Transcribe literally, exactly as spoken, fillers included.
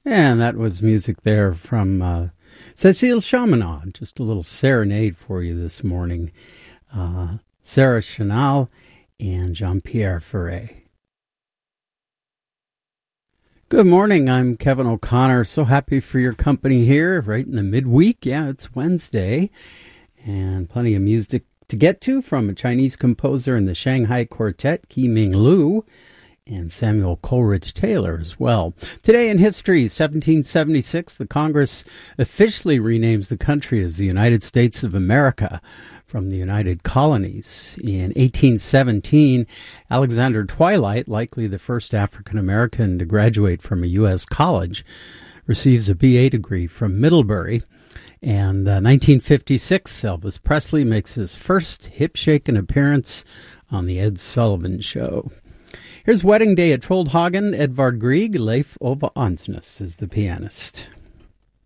And that was music there from uh, Cécile Chaminade. Just a little serenade for you this morning. Uh, Sarah Chenal and Jean-Pierre Ferret. Good morning. I'm Kevin O'Connor. So happy for your company here right in the midweek. Yeah, it's Wednesday. And plenty of music to get to from a Chinese composer in the Shanghai Quartet, Ki-Ming Liu, and Samuel Coleridge Taylor as well. Today in history, seventeen seventy-six, the Congress officially renames the country as the United States of America from the United Colonies. In eighteen seventeen, Alexander Twilight, likely the first African-American to graduate from a U S college, receives a B A degree from Middlebury. And uh, nineteen fifty-six, Elvis Presley makes his first hip-shaking appearance on the Ed Sullivan Show. Here's Wedding Day at Troldhagen. Edvard Grieg, Leif Ove Ansnes is the pianist.